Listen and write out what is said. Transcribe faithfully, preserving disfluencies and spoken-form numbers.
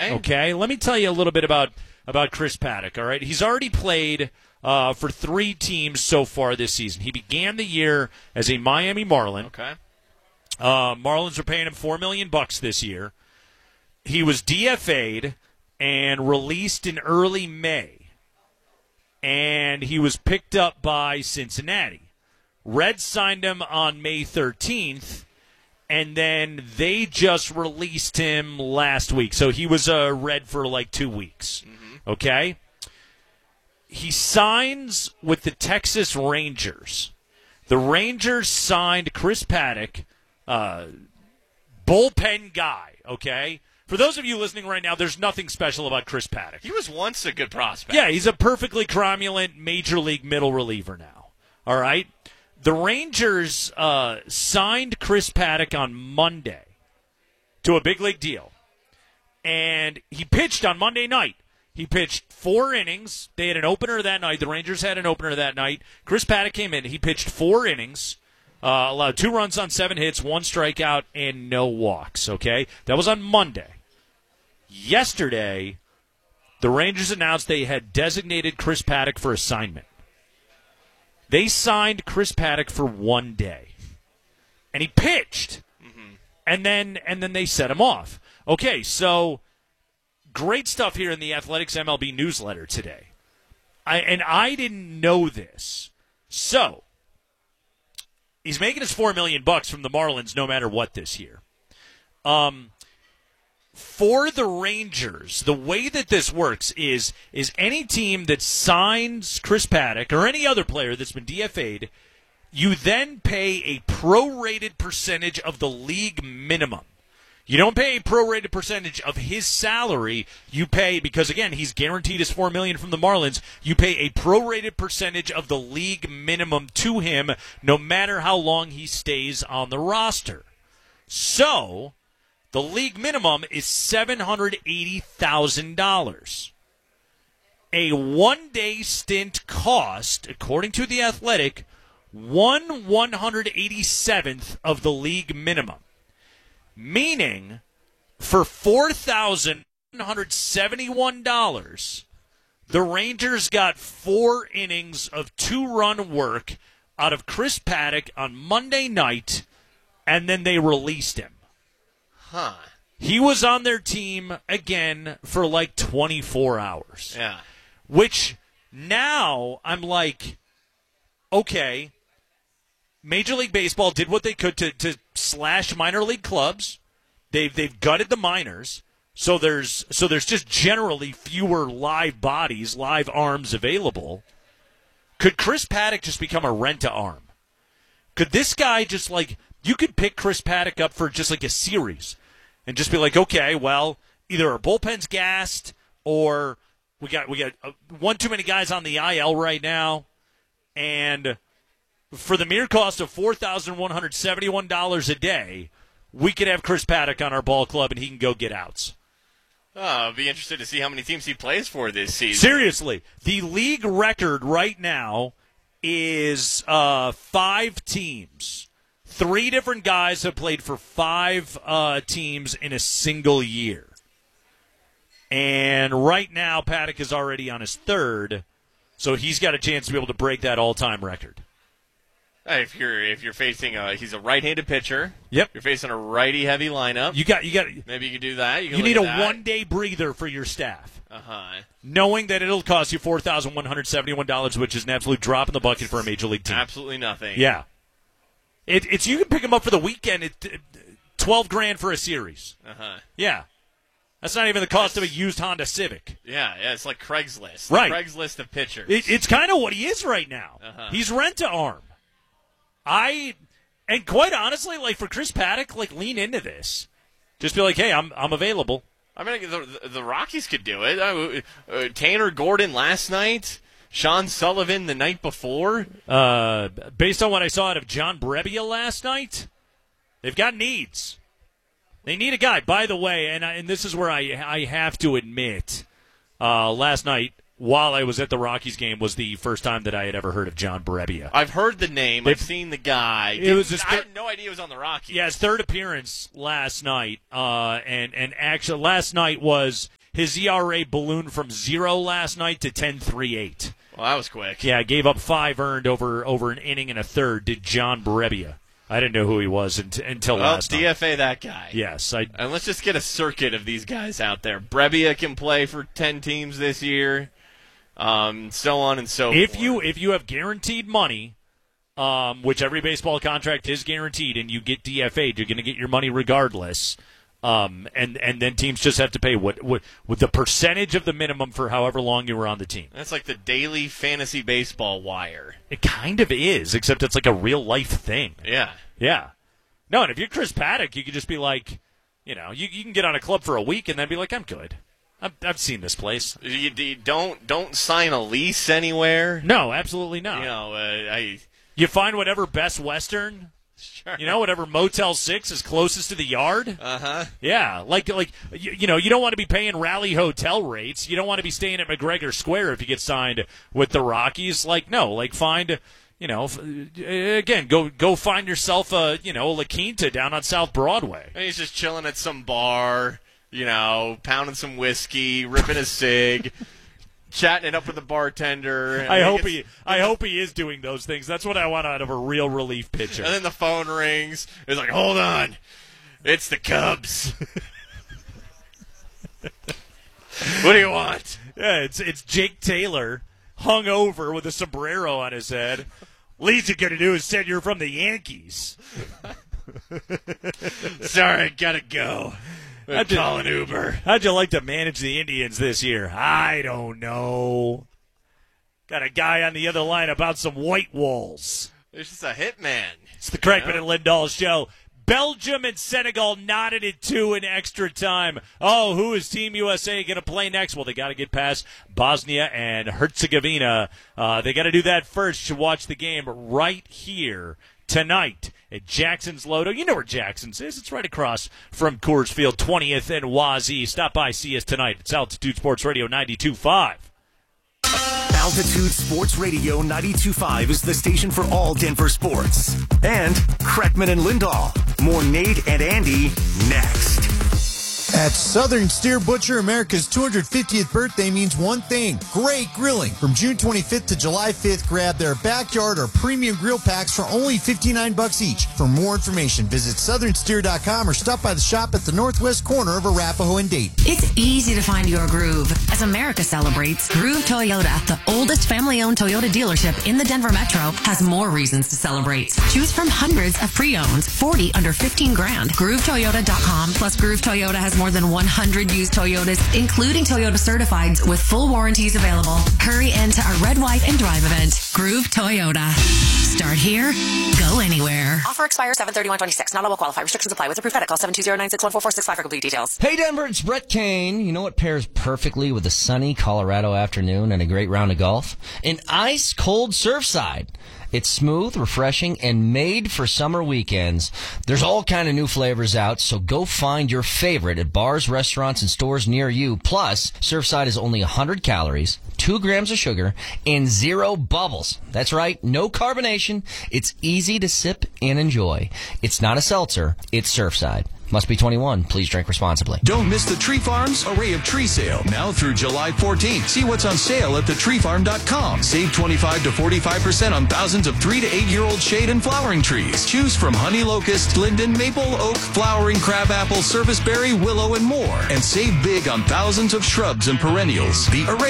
Okay. Okay. Let me tell you a little bit about, about Chris Paddack, all right? He's already played uh, for three teams so far this season. He began the year as a Miami Marlin. Okay. Uh, Marlins are paying him four million dollars bucks this year. He was D F A'd and released in early May. And he was picked up by Cincinnati. Reds signed him on May thirteenth, and then they just released him last week. So he was a Red for like two weeks. Mm-hmm. Okay? He signs with the Texas Rangers. The Rangers signed Chris Paddack, uh, bullpen guy, okay? For those of you listening right now, there's nothing special about Chris Paddack. He was once a good prospect. Yeah, he's a perfectly cromulent major league middle reliever now. All right? The Rangers uh, signed Chris Paddack on Monday to a big league deal. And he pitched on Monday night. He pitched four innings. They had an opener that night. The Rangers had an opener that night. Chris Paddack came in. He pitched four innings, uh, allowed two runs on seven hits, one strikeout, and no walks. Okay? That was on Monday. Yesterday, the Rangers announced they had designated Chris Paddack for assignment. They signed Chris Paddack for one day, and he pitched, mm-hmm. and then and then they set him off. Okay, so great stuff here in the Athletics M L B newsletter today, I, and I didn't know this. So he's making his four million bucks from the Marlins, no matter what this year. Um. For the Rangers, the way that this works is is any team that signs Chris Paddack or any other player that's been D F A'd, you then pay a prorated percentage of the league minimum. You don't pay a prorated percentage of his salary. You pay, because again, he's guaranteed his four million dollars from the Marlins, you pay a prorated percentage of the league minimum to him, no matter how long he stays on the roster. So the league minimum is seven hundred eighty thousand dollars. A one-day stint cost, according to The Athletic, one one hundred eighty-seventh of the league minimum. Meaning, for four thousand one hundred seventy-one dollars, the Rangers got four innings of two-run work out of Chris Paddack on Monday night, and then they released him. Huh. He was on their team again for like twenty-four hours. Yeah. Which now I'm like, okay, Major League Baseball did what they could to, to slash minor league clubs. They've they've gutted the minors. So there's so there's just generally fewer live bodies, live arms available. Could Chris Paddack just become a rent-a-arm? Could this guy just like, you could pick Chris Paddack up for just like a series and just be like, okay, well, either our bullpen's gassed or we got we got uh, one too many guys on the I L right now, and for the mere cost of four thousand one hundred seventy-one dollars a day, we could have Chris Paddack on our ball club and he can go get outs. Oh, I'll be interested to see how many teams he plays for this season. Seriously, the league record right now is uh, five teams. Three different guys have played for five uh, teams in a single year. And right now, Paddack is already on his third, so he's got a chance to be able to break that all-time record. If you're if you're facing a he's a right-handed pitcher. Yep. You're facing a righty-heavy lineup. You got you got. Maybe you could do that. You, can you need look a at that. one-day breather for your staff. Uh huh. Knowing that it'll cost you four thousand one hundred seventy-one dollars, which is an absolute drop in the bucket for a major league team. Absolutely nothing. Yeah. It, it's you can pick them up for the weekend. It, it, Twelve grand for a series. Uh huh. Yeah. That's not even the cost of a used Honda Civic. Yeah, yeah, it's like Craigslist. Right. The Craigslist of pitchers. It, it's kind of what he is right now. Uh-huh. He's rent-a-arm. I, and quite honestly, like for Chris Paddack, like lean into this. Just be like, hey, I'm I'm available. I mean, the, the Rockies could do it. Uh, uh, Tanner Gordon last night, Sean Sullivan the night before. Uh, based on what I saw out of John Brebbia last night, they've got needs. They need a guy. By the way, and I, and this is where I I have to admit, uh, last night while I was at the Rockies game was the first time that I had ever heard of John Brebbia. I've heard the name. They've, I've seen the guy. It was his I thir- had no idea he was on the Rockies. Yeah, his third appearance last night, uh, and and actually last night was his E R A ballooned from zero last night to ten three eight. Well, that was quick. Yeah, gave up five earned over over an inning and a third. Did John Brebbia? I didn't know who he was until, until well, last D F A night. that guy. Yes, I. And let's just get a circuit of these guys out there. Brebbia can play for ten teams this year, um, so on and so If forth. you if you have guaranteed money, um, which every baseball contract is guaranteed, and you get D F A'd, you're going to get your money regardless. Um, and, and then teams just have to pay what, what with the percentage of the minimum for however long you were on the team. That's like the daily fantasy baseball wire. It kind of is, except it's like a real life thing. Yeah. Yeah. No, and if you're Chris Paddock, you could just be like, you know, you, you can get on a club for a week and then be like, I'm good. I've, I've seen this place. You, you don't don't sign a lease anywhere. No, absolutely not. You know, uh, I. You find whatever Best Western. Sure. You know, whatever Motel six is closest to the yard. Uh huh. Yeah, like like you, you know, you don't want to be paying Raleigh hotel rates. You don't want to be staying at McGregor Square if you get signed with the Rockies. Like no, like find, you know, f- again, go go find yourself a you know La Quinta down on South Broadway. And he's just chilling at some bar, you know, pounding some whiskey, ripping a cig. Chatting it up with the bartender. I hope he, I hope he is doing those things. That's what I want out of a real relief pitcher. And then the phone rings. It's like, hold on, it's the Cubs. What do you want? Yeah, it's it's Jake Taylor, hung over with a sombrero on his head. Least you're gonna do is say you're from the Yankees. Sorry, I gotta go. I'm calling Uber. How'd you like to manage the Indians this year? I don't know. Got a guy on the other line about some white walls. There's just a hitman. It's the Craigman and Lindahl show. Belgium and Senegal knotted it two in extra time. Oh, who is Team U S A going to play next? Well, they got to get past Bosnia and Herzegovina. Uh, they got to do that first to watch the game right here tonight at Jackson's Lodo. You know where Jackson's is. It's right across from Coors Field, twentieth and Wazee. Stop by, see us tonight. It's Altitude Sports Radio ninety-two point five. Altitude Sports Radio ninety-two point five is the station for all Denver sports. And Kreckman and Lindahl. More Nate and Andy next. At Southern Steer Butcher, America's two hundred fiftieth birthday means one thing: great grilling. From June twenty-fifth to July fifth, grab their backyard or premium grill packs for only fifty-nine bucks each. For more information, visit southern steer dot com or stop by the shop at the northwest corner of Arapahoe and Dayton. It's easy to find your groove. As America celebrates, Groove Toyota, the oldest family-owned Toyota dealership in the Denver Metro, has more reasons to celebrate. Choose from hundreds of pre-owned, forty under fifteen grand. groove toyota dot com plus Groove Toyota has more than one hundred used Toyotas, including Toyota Certifieds, with full warranties available. Hurry into our Red, White, and Drive event. Groove Toyota. Start here, go anywhere. Offer expires seven thirty-one twenty-six. Not all will qualify. Restrictions apply. With approved FedEx, call seven two zero nine six one four four six five for complete details. Hey Denver, it's Brett Kane. You know what pairs perfectly with a sunny Colorado afternoon and a great round of golf? An ice-cold Surfside. It's smooth, refreshing, and made for summer weekends. There's all kind of new flavors out, so go find your favorite at bars, restaurants, and stores near you. Plus, Surfside is only one hundred calories, two grams of sugar, and zero bubbles. That's right, no carbonation. It's easy to sip and enjoy. It's not a seltzer, it's Surfside. Must be twenty-one. Please drink responsibly. Don't miss the Tree Farm's Array of Tree Sale, now through July fourteenth. See what's on sale at the tree farm dot com. Save twenty-five to forty-five percent on thousands of three to eight year old shade and flowering trees. Choose from honey locust, linden, maple, oak, flowering crabapple, serviceberry, willow, and more. And save big on thousands of shrubs and perennials. The Array